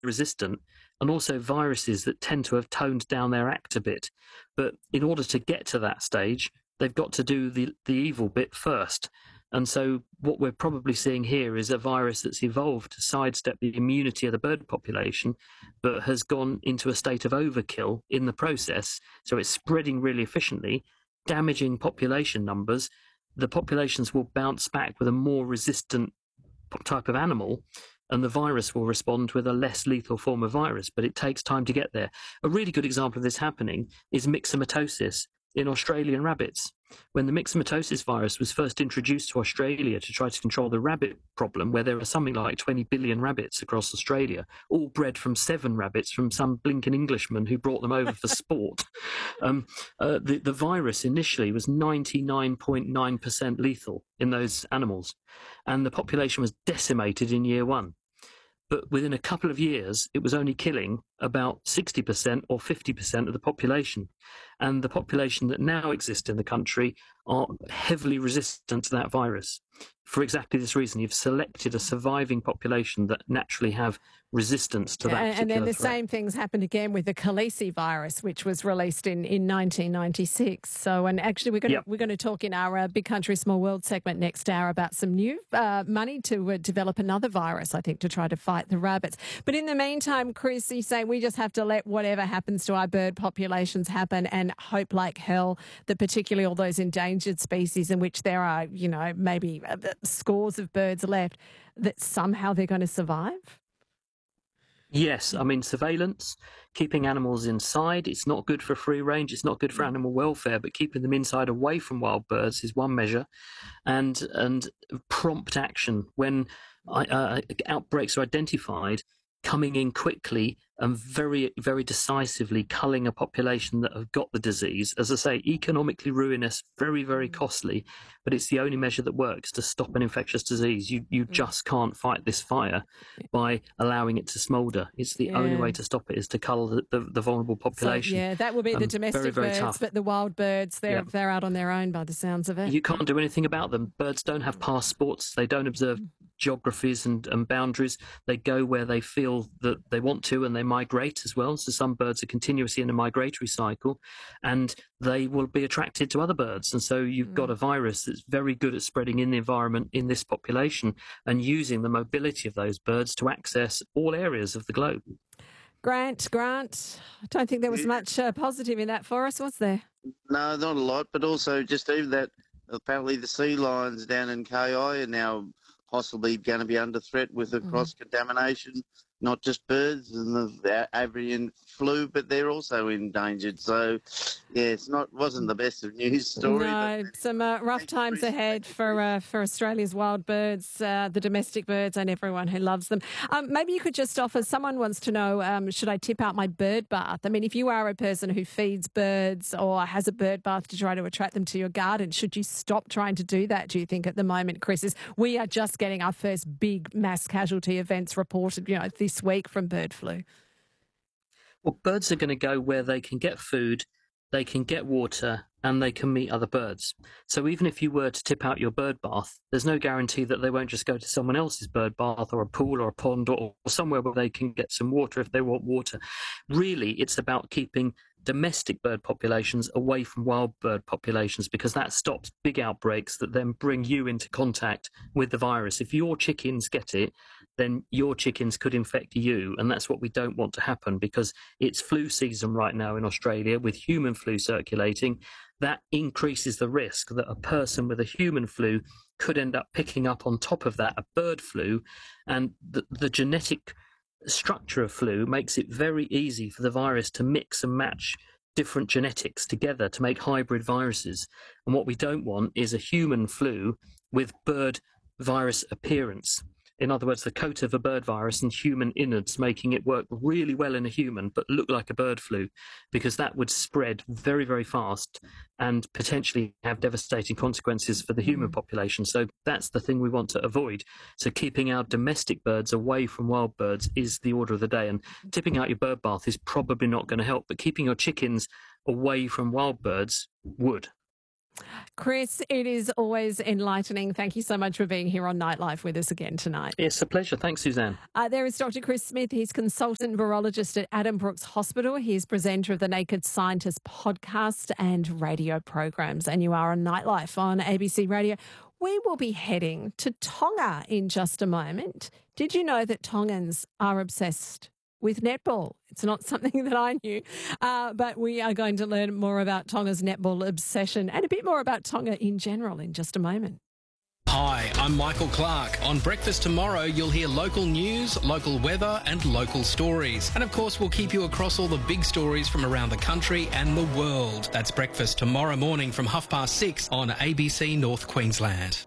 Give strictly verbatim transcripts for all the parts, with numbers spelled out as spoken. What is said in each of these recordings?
resistant, and also viruses that tend to have toned down their act a bit. But in order to get to that stage, they've got to do the, the evil bit first. And so what we're probably seeing here is a virus that's evolved to sidestep the immunity of the bird population, but has gone into a state of overkill in the process. So it's spreading really efficiently, damaging population numbers. The populations will bounce back with a more resistant type of animal, and the virus will respond with a less lethal form of virus, but it takes time to get there. A really good example of this happening is myxomatosis in Australian rabbits. When the myxomatosis virus was first introduced to Australia to try to control the rabbit problem, where there are something like twenty billion rabbits across Australia, all bred from seven rabbits from some blinking Englishman who brought them over for sport, um, uh, the, the virus initially was ninety-nine point nine percent lethal in those animals, and the population was decimated in year one. But within a couple of years, it was only killing about sixty percent or fifty percent of the population. And the population that now exists in the country are heavily resistant to that virus. For exactly this reason, you've selected a surviving population that naturally have resistance to that and, particular and then the threat. same things happened again with the Khaleesi virus, which was released in, in nineteen ninety-six. So, and actually, we're going to Yep. we're going to talk in our uh, Big Country Small World segment next hour about some new uh, money to uh, develop another virus, I think, to try to fight the rabbits. But in the meantime, Chris, you say we just have to let whatever happens to our bird populations happen and hope like hell that particularly all those endangered species in which there are, you know, maybe uh, scores of birds left, that somehow they're going to survive? Yes, I mean, surveillance, keeping animals inside, it's not good for free range, it's not good for animal welfare, but keeping them inside away from wild birds is one measure. And and prompt action when uh, outbreaks are identified, coming in quickly and very, very decisively culling a population that have got the disease. As I say, economically ruinous, very, very costly, but it's the only measure that works to stop an infectious disease. You you Mm. just can't fight this fire by allowing it to smoulder. It's the Yeah. only way to stop it is to cull the, the, the vulnerable So, population. yeah, that will be the Um, domestic very, very birds, tough. but the wild birds, they're, Yeah. they're out on their own by the sounds of it. You can't do anything about them. Birds don't have passports. They don't observe geographies and, and boundaries. They go where they feel that they want to, and they migrate as well. So some birds are continuously in a migratory cycle, and they will be attracted to other birds. And so you've got a virus that's very good at spreading in the environment in this population and using the mobility of those birds to access all areas of the globe. Grant, Grant, I don't think there was much uh, positive in that for us, was there? No, not a lot, but also just even that apparently the sea lions down in K I are now possibly going to be under threat with the Mhm. cross-contamination, not just birds and the avian flu, but they're also endangered. So, yeah, it's not wasn't the best of news story. No, but some uh, rough times ahead for uh, for Australia's wild birds, uh, the domestic birds, and everyone who loves them. Um, maybe you could just offer. Someone wants to know: um, should I tip out my bird bath? I mean, if you are a person who feeds birds or has a bird bath to try to attract them to your garden, should you stop trying to do that? Do you think at the moment, Chris? Is we are just getting our first big mass casualty events reported, you know, this week from bird flu. Well, birds are going to go where they can get food, they can get water, and they can meet other birds. So even if you were to tip out your bird bath, there's no guarantee that they won't just go to someone else's bird bath or a pool or a pond or, or somewhere where they can get some water if they want water. Really, it's about keeping domestic bird populations away from wild bird populations, because that stops big outbreaks that then bring you into contact with the virus. If your chickens get it, then your chickens could infect you, and that's what we don't want to happen, because it's flu season right now in Australia with human flu circulating. That increases the risk that a person with a human flu could end up picking up on top of that a bird flu, and the, the genetic structure of flu makes it very easy for the virus to mix and match different genetics together to make hybrid viruses. And what we don't want is a human flu with bird virus appearance. In other words, the coat of a bird virus and human innards, making it work really well in a human but look like a bird flu, because that would spread very, very fast and potentially have devastating consequences for the human population. So that's the thing we want to avoid. So keeping our domestic birds away from wild birds is the order of the day. And tipping out your bird bath is probably not going to help, but keeping your chickens away from wild birds would. Chris, it is always enlightening. Thank you so much for being here on Nightlife with us again tonight. It's a pleasure. Thanks, Suzanne. Uh, there is Doctor Chris Smith. He's consultant virologist at Adam Brooks Hospital. He's presenter of the Naked Scientist podcast and radio programs. And you are on Nightlife on A B C Radio. We will be heading to Tonga in just a moment. Did you know that Tongans are obsessed with netball? It's not something that I knew, uh, but we are going to learn more about Tonga's netball obsession and a bit more about Tonga in general in just a moment. Hi, I'm Michael Clark. On Breakfast Tomorrow, you'll hear local news, local weather and local stories. And of course, we'll keep you across all the big stories from around the country and the world. That's Breakfast tomorrow morning from half past six on A B C North Queensland.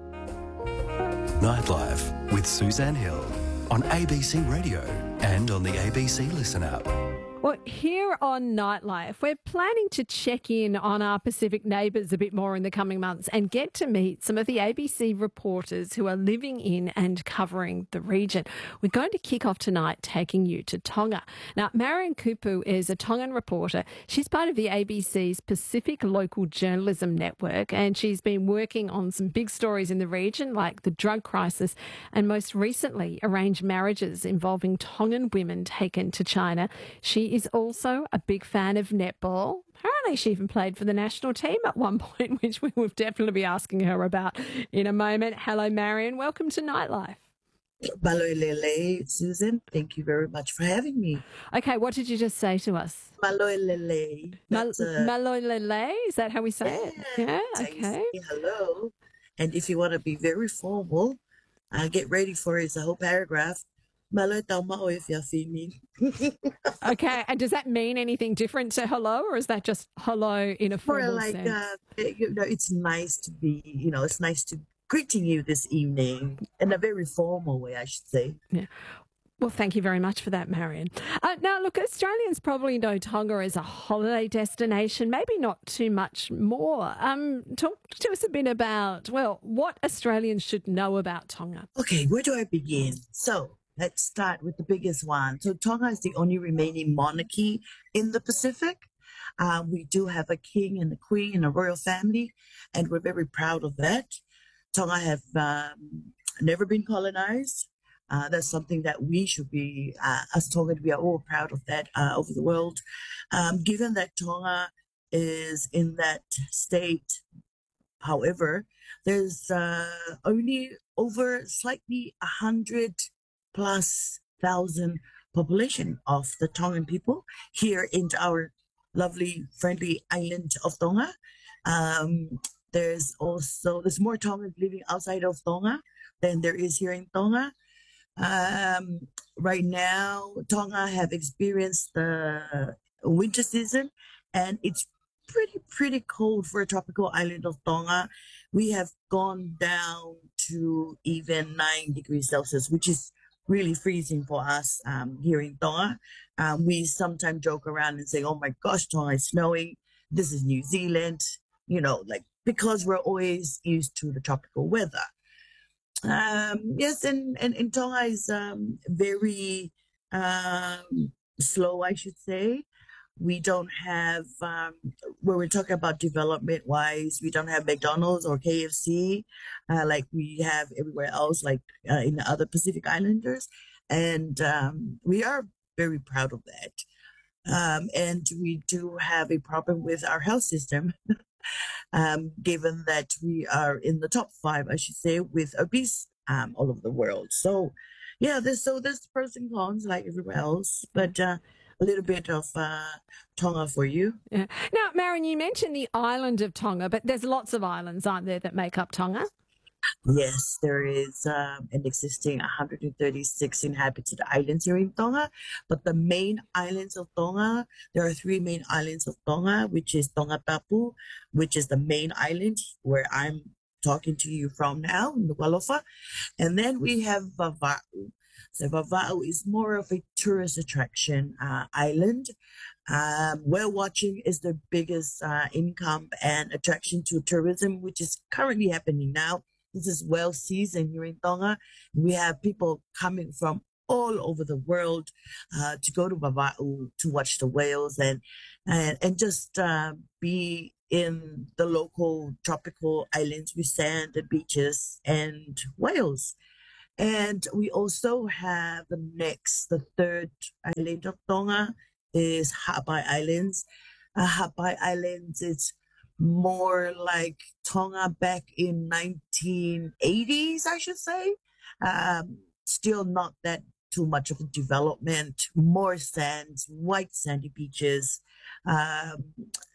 Nightlife with Suzanne Hill on A B C Radio and on the A B C Listen app. Well, here on Nightlife, we're planning to check in on our Pacific neighbours a bit more in the coming months and get to meet some of the A B C reporters who are living in and covering the region. We're going to kick off tonight taking you to Tonga. Now, Marion Kupu is a Tongan reporter. She's part of the A B C's Pacific Local Journalism Network, and she's been working on some big stories in the region like the drug crisis and most recently arranged marriages involving Tongan women taken to China. She is also a big fan of netball. Apparently she even played for the national team at one point, which we will definitely be asking her about in a moment. Hello, Marion. Welcome to Nightlife. Maloilele, Susan, thank you very much for having me. Okay, what did you just say to us? Maloilele. Mal- uh, Maloilele? Is that how we say yeah, it? Yeah, so you okay. say hello. And if you want to be very formal, uh, get ready for it. It's a whole paragraph. Malo taumao if you're female. Okay, and does that mean anything different to hello, or is that just hello in a For formal like, sense? uh, you know, it's nice to be, you know, it's nice to greeting you this evening in a very formal way, I should say. Yeah. Well, thank you very much for that, Marion. Uh, now, look, Australians probably know Tonga as a holiday destination, maybe not too much more. Um, talk to us a bit about, well, what Australians should know about Tonga. Okay, where do I begin? So, let's start with the biggest one. So Tonga is the only remaining monarchy in the Pacific. Uh, we do have a king and a queen and a royal family, and we're very proud of that. Tonga have um, never been colonized. Uh, that's something that we should be, uh, as Tongan, we are all proud of that uh, over the world. Um, given that Tonga is in that state, however, there's uh, only over slightly a hundred plus thousand population of the Tongan people here in our lovely, friendly island of Tonga. Um, there's also, there's more Tongans living outside of Tonga than there is here in Tonga. Um, right now, Tonga have experienced the winter season, and it's pretty, pretty cold for a tropical island of Tonga. We have gone down to even nine degrees Celsius, which is really freezing for us um, here in Tonga. Um, we sometimes joke around and say, oh my gosh, Tonga is snowing. This is New Zealand, you know, like, because we're always used to the tropical weather. Um, yes, and, and, and Tonga is um, very um, slow, I should say. We don't have, um, when we're talking about development-wise, we don't have McDonald's or K F C uh, like we have everywhere else, like uh, in the other Pacific Islanders. And um, we are very proud of that. Um, and we do have a problem with our health system, um, given that we are in the top five, I should say, with obese um, all over the world. So, yeah, there's, so there's pros and cons like everywhere else, but uh, a little bit of uh, Tonga for you. Yeah. Now, Marion, you mentioned the island of Tonga, but there's lots of islands, aren't there, that make up Tonga? Yes, there is um, an existing one hundred thirty-six inhabited islands here in Tonga, but the main islands of Tonga, there are three main islands of Tonga, which is Tongatapu, which is the main island where I'm talking to you from now, in Nuku'alofa, and then we have Vava'u. So Vava'u is more of a tourist attraction uh, island. Um, whale watching is the biggest uh, income and attraction to tourism, which is currently happening now. This is whale season here in Tonga. We have people coming from all over the world uh, to go to Vava'u to watch the whales and and, and just uh, be in the local tropical islands with sand and beaches and whales. And we also have the next, the third island of Tonga is Hapai Islands. Uh, Hapai Islands is more like Tonga back in nineteen eighties, I should say. Um, still not that too much of a development, more sands, white sandy beaches, um,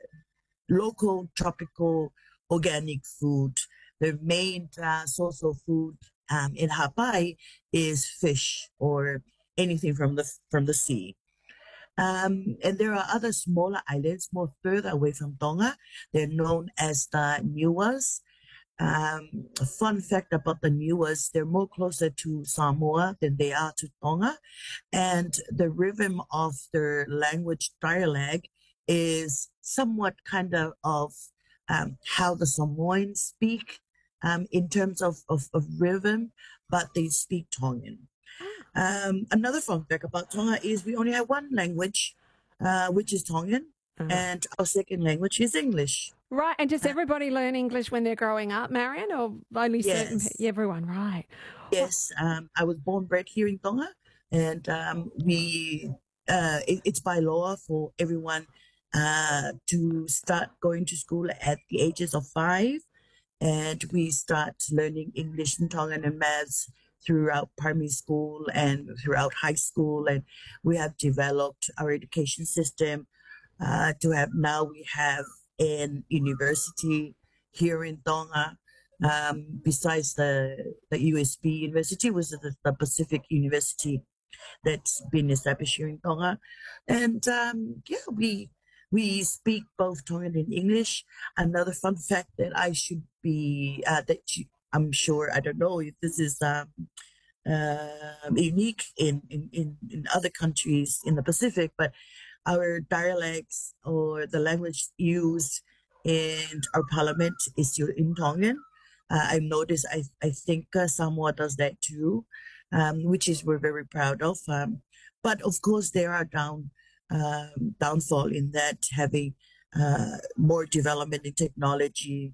local tropical organic food. The main uh, source of food um, in Hapai is fish or anything from the from the sea. Um, and there are other smaller islands more further away from Tonga. They're known as the Niuas. Um, a fun fact about the Niuas, they're more closer to Samoa than they are to Tonga. And the rhythm of their language dialect is somewhat kind of of um, how the Samoans speak um, in terms of, of, of rhythm, but they speak Tongan. Um, another fun fact about Tonga is we only have one language, uh, which is Tongan, Uh-huh. and our second language is English. Right. And does everybody learn English when they're growing up, Marion, or only certain Yes. pe- everyone? Right. Yes, um, I was born bred here in Tonga, and um, we uh, it, it's by law for everyone uh, to start going to school at the ages of five, and we start learning English and Tongan and maths throughout primary school and throughout high school, and we have developed our education system uh, to have now we have an university here in Tonga. Um, besides the the U S B University, was the, the Pacific University that's been established here in Tonga, and um, yeah, we we speak both Tongan and English. Another fun fact that I should be uh, that you, I'm sure I don't know if this is um, uh, unique in, in in in other countries in the Pacific, but our dialects or the language used in our parliament is still in Tongan. Uh, I've noticed, I, I think uh, Samoa does that too, um, which is we're very proud of. Um, but of course, there are down um, downfall in that having uh, more development in technology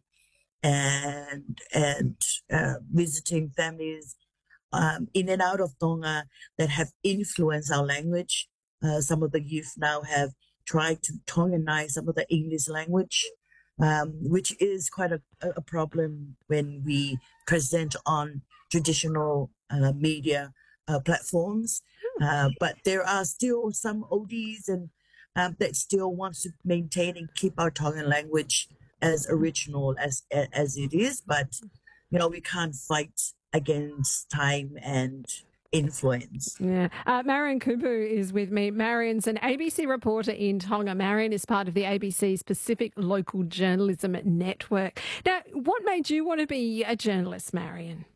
and and uh, visiting families um, in and out of Tonga that have influenced our language. Uh, some of the youth now have tried to Tonganize some of the English language, um, which is quite a, a problem when we present on traditional uh, media uh, platforms. Uh, but there are still some oldies and um, that still wants to maintain and keep our Tongan language as original as as it is. But you know, we can't fight against time and influence. Yeah. Uh, Marion Kupu is with me. Marion's an A B C reporter in Tonga. Marion is part of the A B C's Pacific Local Journalism Network. Now, what made you want to be a journalist, Marion?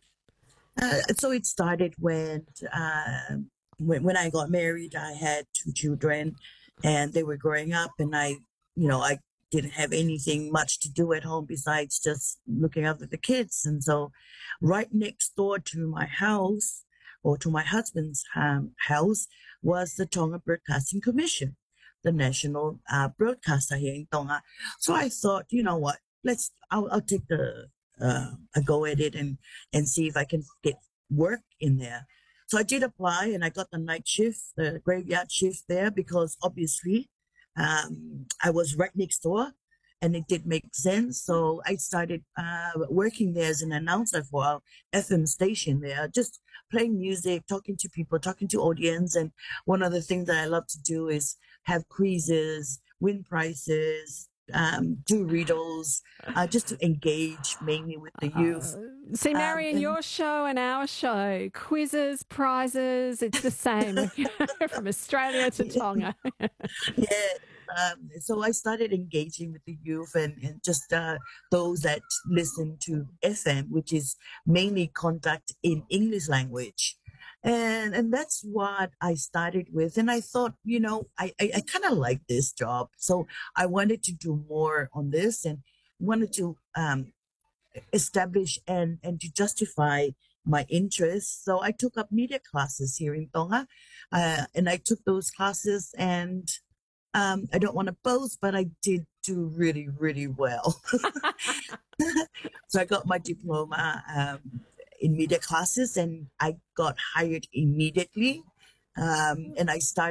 Uh, so it started when, uh, when when I got married. I had two children, and they were growing up, and I, you know, I didn't have anything much to do at home besides just looking after the kids. And so, right next door to my house, or to my husband's um, house, was the Tonga Broadcasting Commission, the national uh, broadcaster here in Tonga. So I thought, you know what, let's, I'll, I'll take the, uh, a go at it and, and see if I can get work in there. So I did apply, and I got the night shift, the graveyard shift there, because obviously um, I was right next door, and it did make sense. So I started uh, working there as an announcer for our F M station there, just playing music, talking to people, talking to audience. And one of the things that I love to do is have quizzes, win prizes, um, do riddles, uh, just to engage mainly with the youth. Uh, see, Marion, Um, and- your show and our show, quizzes, prizes, it's the same from Australia to Tonga. Yeah. Um, so I started engaging with the youth and, and just uh, those that listen to F M, which is mainly conduct in English language. And and that's what I started with. And I thought, you know, I, I, I kind of like this job. So I wanted to do more on this and wanted to um, establish and, and to justify my interests. So I took up media classes here in Tonga. Uh, and I took those classes, and Um, I don't want to boast, but I did do really, really well. So I got my diploma um, in media classes, and I got hired immediately. Um, and I started